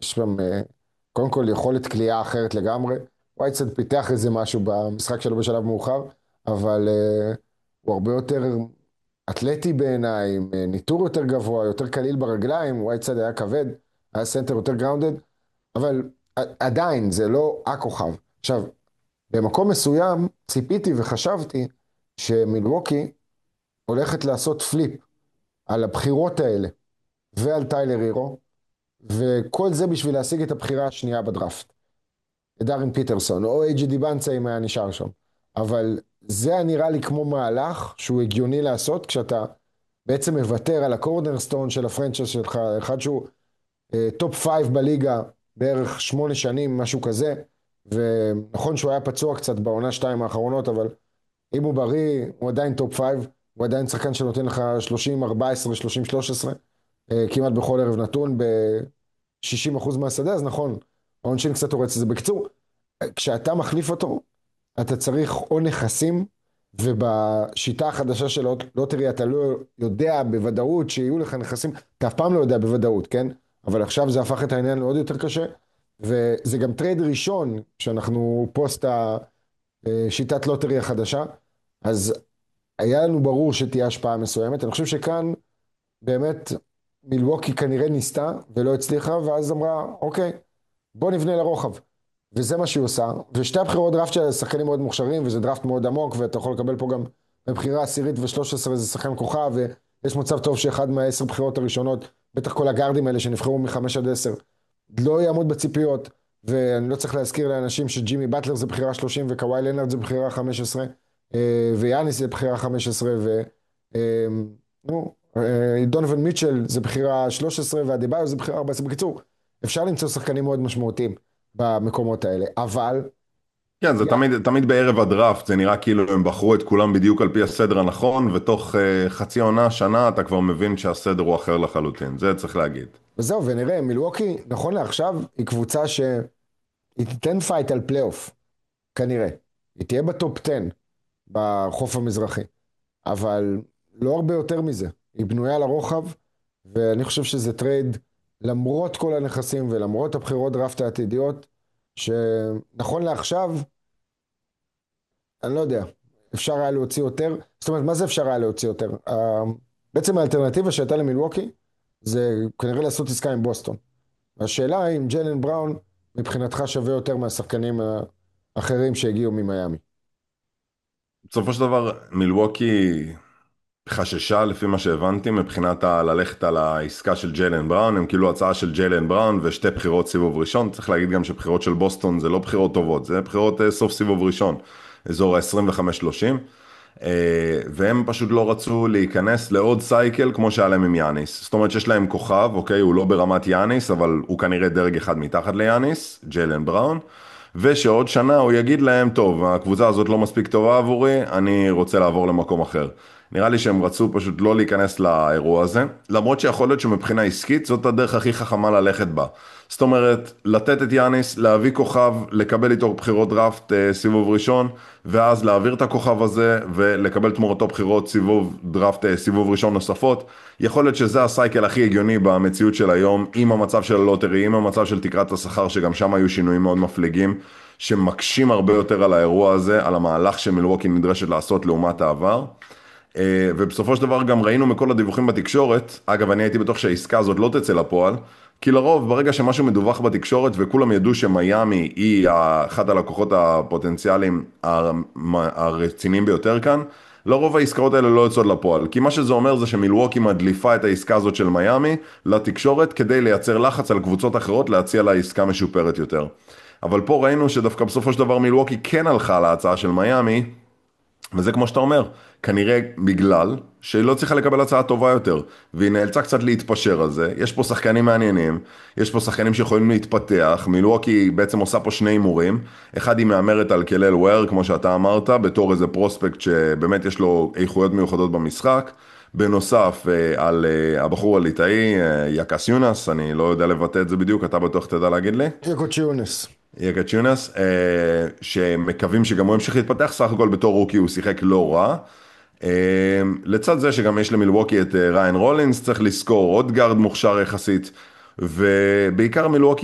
יש שם, קודם כל, יכולת קליעה אחרת לגמרי. וייטסייד פיתח איזה משהו במשחק שלו בשלב מאוחר, אבל הוא הרבה יותר אתלטי בעיניי, עם ניטור יותר גבוה, יותר קליל ברגליים. וייטסייד היה כבד, היה סנטר יותר גראונדד, אבל עדיין זה לא הכוכב. עכשיו, במקום מסוים ציפיתי וחשבתי שמילווקי הולכת לעשות פליפ על הבחירות האלה ועל טיילר הירו, וכל זה בשביל להשיג את הבחירה השנייה בדראפט. דארין פיטרסון, או אייג'י דיבנצה אם היה נשאר שם. אבל זה היה נראה לי כמו מהלך שהוא הגיוני לעשות, כשאתה בעצם מוותר על הקורנרסטון של הפרנצ'ייז שלך, אחד שהוא טופ 5 בליגה בערך 8 שנים, משהו כזה, ונכון שהוא היה פצוע קצת בעונה 2 האחרונות, אבל אם הוא בריא, הוא עדיין טופ 5, הוא עדיין שחקן שנותן לך 30-14, 30-13, כמעט בכל ערב נתון, ב-60% מהשדה, אז נכון, העונשין קצת הורץ את זה. בקיצור, כשאתה מחליף אותו, אתה צריך או נכסים, ובשיטה החדשה של לוטרי אתה לא יודע בוודאות שיהיו לך נכסים, אתה אף פעם לא יודע בוודאות, כן? אבל עכשיו זה הפך את העניין לעוד יותר קשה, וזה גם טרייד ראשון, שאנחנו פוסט השיטת לוטרי החדשה, אז היה לנו ברור שתהיה השפעה מסוימת. אני חושב שכאן באמת מילווקי כנראה ניסתה ולא הצליחה, ואז אמרה, אוקיי, בוא נבנה לרוחב. וזה מה שהיא עושה. ושתי הבחירות דראפט של שחקנים מאוד מוכשרים, וזה דראפט מאוד עמוק, ואתה יכול לקבל פה גם בבחירה עשירית ו13 זה שחקן כוכב, ויש מצב טוב שאחד מה10 בחירות הראשונות, בטח כל הגארדים האלה שנבחרו מ5 עד 10, לא יעמוד בציפיות, ואני לא צריך להזכיר לאנשים שג'ימי באטלר זה בחירה 30, וקוואי לנארד זה בחירה 15, ויאניס זה בחירה 15, דונובל מיטשל זה בחירה 13, והדיבאיו זה בחירה 14. בקיצור, אפשר למצוא שחקנים מאוד משמעותיים במקומות האלה, אבל כן, זה תמיד בערב הדראפט, זה נראה כאילו הם בחרו את כולם בדיוק על פי הסדר הנכון, ותוך חצי עונה, שנה, אתה כבר מבין שהסדר הוא אחר לחלוטין, זה צריך להגיד. וזהו, ונראה, מילווקי, נכון לעכשיו, היא קבוצה שהיא תיתן פייט על פלייאוף, כנראה. היא תהיה בטופ 10 בחוף המזרחי, אבל לא הרבה יותר מזה. היא בנויה לרוחב, ואני חושב שזה טרייד, למרות כל הנכסים ולמרות הבחירות דראפט העתידיות, שנכון לעכשיו, אני לא יודע, אפשר היה להוציא יותר. זאת אומרת, מה זה אפשר היה להוציא יותר? בעצם האלטרנטיבה שהייתה למילווקי, זה כנראה לעשות עסקה עם בוסטון. השאלה היא אם ג'יילן בראון מבחינתך שווה יותר מהשחקנים האחרים שהגיעו ממיימי. בסופו של דבר, מילווקי חששה, לפי מה שהבנתי, מבחינת ללכת על העסקה של ג'יילן בראון, הם כאילו הצעה של ג'יילן בראון ושתי בחירות סיבוב ראשון. צריך להגיד גם שבחירות של בוסטון זה לא בחירות טובות, זה בחירות סוף סיבוב ראשון, אזור ה-25-30. והם פשוט לא רצו להיכנס לעוד סייקל כמו שהיה להם עם יאניס. זאת אומרת שיש להם כוכב, אוקיי, הוא לא ברמת יאניס, אבל הוא כנראה דרג אחד מתחת ליאניס, ג'יילן בראון, ושעוד שנה הוא יגיד להם, טוב, הקבוצה הזאת לא מספיק טובה עבורי, אני רוצה לעבור למקום אחר. נראה לי שהם רצו פשוט לא להיכנס לאירוע הזה, למרות שיכול להיות שמבחינה עסקית זאת הדרך הכי חכמה ללכת בה. זאת אומרת, לתת את יאניס, להביא כוכב, לקבל איתו בחירות דראפט סיבוב ראשון, ואז להעביר את הכוכב הזה ולקבל תמורתו בחירות סיבוב דראפט סיבוב ראשון נוספות. יכול להיות שזה הסייקל הכי הגיוני במציאות של היום, עם המצב של הלוטרי, עם המצב של תקרת השכר, שגם שם היו שינויים מאוד מפליגים, שמקשים הרבה יותר על האירוע הזה, על המהלך שמילווקי נדרשת לעשות לעומת העבר. ובסופו של דבר גם ראינו מכל הדיווחים בתקשורת, אגב אני הייתי בטוח שהעסקה הזאת לא תצא לפועל, כי לרוב ברגע שמשהו מדווח בתקשורת וכולם ידעו שמיימי היא אחת הלקוחות הפוטנציאליים הרציניים ביותר כאן, לרוב העסקאות האלה לא יוצאות לפועל, כי מה שזה אומר זה שמילווקי מדליפה את העסקה הזאת של מיימי לתקשורת כדי לייצר לחץ על קבוצות אחרות להציע לה עסקה משופרת יותר. אבל פה ראינו שדווקא בסופו של דבר מילווקי כן הלכה על ההצעה של מיימי, וזה כמו שאתה אומר, כנראה בגלל שהיא לא צריכה לקבל הצעה טובה יותר, והיא נאלצה קצת להתפשר על זה. יש פה שחקנים מעניינים, יש פה שחקנים שיכולים להתפתח, מילווקי בעצם עושה פה שני הימורים, אחד היא מאמרת על קלל וויר, כמו שאתה אמרת, בתור איזה פרוספקט שבאמת יש לו איכויות מיוחדות במשחק, בנוסף על הבחור הליטאי, יקס יונס, אני לא יודע לבטא את זה בדיוק, אתה בטוח תדע להגיד לי? יקו צ'יונס. יגה צ'ונס, שמקווים שגם הוא ימשיך להתפתח, סך הכל בתור רוקי הוא שיחק לא רע. לצד זה שגם יש למילווקי את ריין רולינס, צריך לזכור עוד גארד מוכשר יחסית, ובעיקר מילווקי